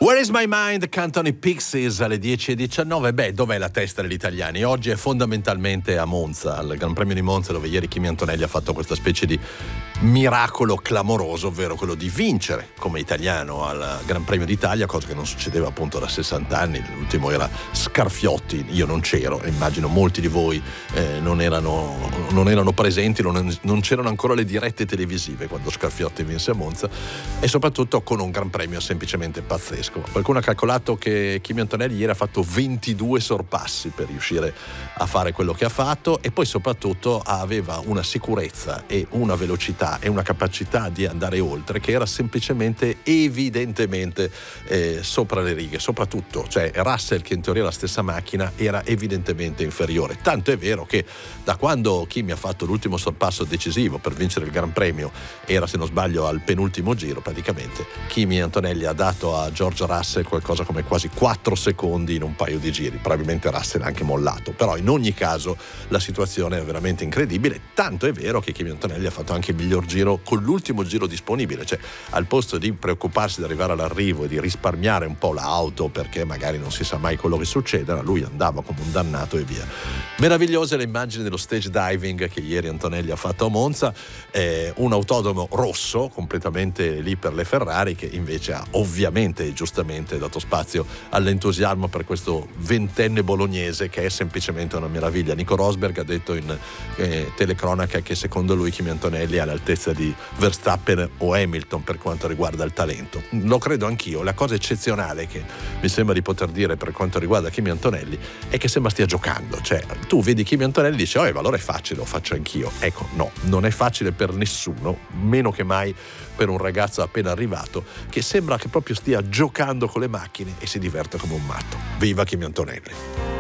Where is my mind? Cantano i Pixies alle 10:19. Beh, dov'è la testa degli italiani? Oggi è fondamentalmente a Monza, al Gran Premio di Monza, dove ieri Kimi Antonelli ha fatto questa specie di miracolo clamoroso, ovvero quello di vincere come italiano al Gran Premio d'Italia, cosa che non succedeva appunto da 60 anni. L'ultimo era Scarfiotti, io non c'ero, immagino molti di voi non erano presenti, non c'erano ancora le dirette televisive quando Scarfiotti vinse a Monza, e soprattutto con un Gran Premio semplicemente pazzesco. Qualcuno ha calcolato che Kimi Antonelli ieri ha fatto 22 sorpassi per riuscire a fare quello che ha fatto, e poi soprattutto aveva una sicurezza e una velocità e una capacità di andare oltre che era semplicemente evidentemente sopra le righe. Soprattutto, cioè, Russell, che in teoria è la stessa macchina, era evidentemente inferiore, tanto è vero che da quando Kimi ha fatto l'ultimo sorpasso decisivo per vincere il Gran Premio, era, se non sbaglio, al penultimo giro, praticamente Kimi Antonelli ha dato a George Russell qualcosa come quasi 4 secondi in un paio di giri. Probabilmente Russell ha anche mollato, però in ogni caso la situazione è veramente incredibile, tanto è vero che Kimi Antonelli ha fatto anche il miglior giro con l'ultimo giro disponibile, cioè al posto di preoccuparsi di arrivare all'arrivo e di risparmiare un po' l'auto perché magari non si sa mai quello che succederà, lui andava come un dannato e via. Meravigliose le immagini dello stage diving che ieri Antonelli ha fatto a Monza, un autodromo rosso completamente lì per le Ferrari, che invece ha ovviamente e giustamente dato spazio all'entusiasmo per questo ventenne bolognese che è semplicemente una meraviglia. Nico Rosberg ha detto in telecronaca che secondo lui Kimi Antonelli è all'altezza di Verstappen o Hamilton per quanto riguarda il talento. Lo credo anch'io. La cosa eccezionale che mi sembra di poter dire per quanto riguarda Kimi Antonelli è che sembra stia giocando, cioè tu vedi Kimi Antonelli e dici ma allora è facile, lo faccio anch'io. Ecco, no, non è facile per nessuno, meno che mai per un ragazzo appena arrivato che sembra che proprio stia giocando con le macchine e si diverte come un matto. Viva Kimi Antonelli!